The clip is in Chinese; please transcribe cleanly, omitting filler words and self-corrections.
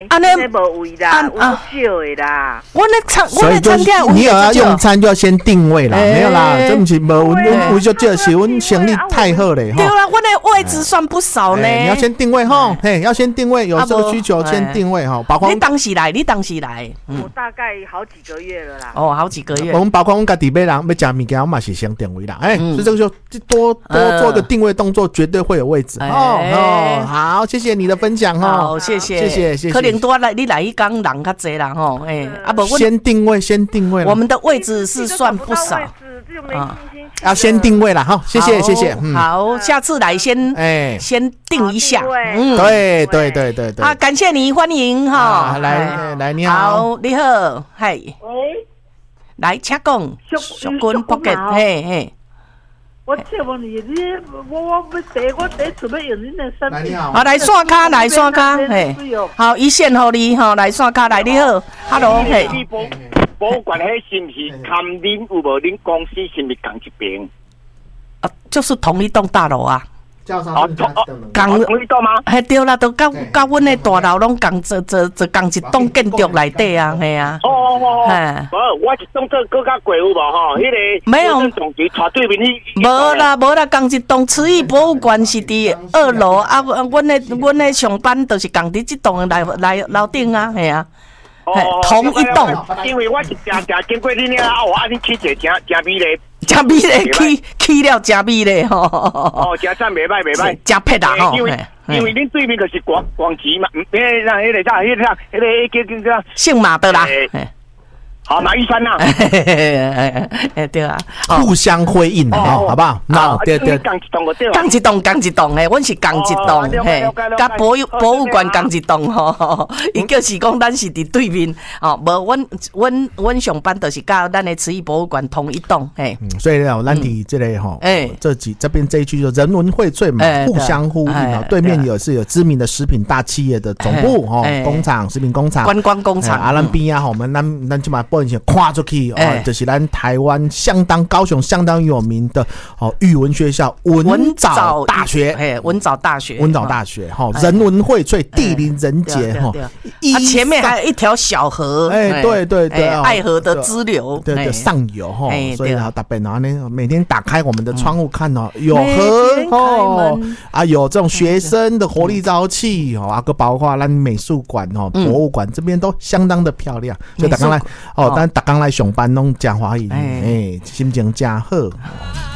安尼无位啦，有少的啦。 我的餐厅你有要用餐就要先定位啦，没有啦，这不是无位就少，是阮生意太好嘞。 对啦，我的位置算不少呢。 你要先定位哈，嘿，要先定位，有这个需求先定位哈。包括你当时来， 我大概好几个月了啦。 哦，好几个月。 我们包括我们家己要人要吃物件，我嘛是先定位啦。所以这个就多做一个定位动作，绝对会有位置。好，谢谢你的分享哈。 好，谢谢。可能多来你来一缸人较济啦吼， 先定位。 我们的位置是算不少要先定位啦哈。谢谢。 好，下次来先定一下。 对。 啊，感谢你，欢迎哈。 来，你好。 好，你好，嗨。 喂。 来，请讲。淑君 pocket， 嘿。 我请问你，我第一次要用恁的产品。 好，来线卡，嘿。好，一线互你吼，来线卡来，你好 ，Hello， 嘿。 保管迄是毋是看恁有无恁公司是毋是同一边？ 就是同一栋大楼啊。 同一栋吗？ 嘿，对啦，都甲阮的大楼拢共一栋建筑内底啊，嘿啊。 我一栋这更加贵有无吼？迄个没有总局带对面无啦，共一栋慈义博物馆是伫2楼啊。阮的上班就是共伫这栋的楼顶啊，嘿啊。同一栋。 因为我是常经过恁遐啊，你去者真美嘞。 真美嘞，去了真美嘞吼。 真赞袂歹， 真撇啦吼。 因为恁对面就是广吉嘛，迄个叫姓马的啦。 好，马玉山呐。 对啊， 互相辉映的好不好？对。 共一栋诶，阮是共一栋，嘿，甲博物馆共一栋吼。伊就是讲咱是伫对面哦，无阮上班就是甲咱的慈义博物馆同一栋，嘿。 所以咱伫这里吼，这边这一区就人文荟萃嘛，互相呼应啊。对面也是有知名的食品大企业的总部哦，工厂、食品工厂、 观光工厂。 咱边啊，我们咱就把报纸跨出去哦，就是咱台湾高雄相当有名的语文学校文藻大学， 文藻大学哈，人文荟萃，地灵人杰哈。 前面还有一条小河， 对， 爱河的支流， 对上游哈，所以特别呢，每天打开我们的窗户看哦，有河有这种学生的活力朝气包括咱美术馆博物馆这边都相当的漂亮，所以大家来但大家来上班拢真欢喜，心情真好。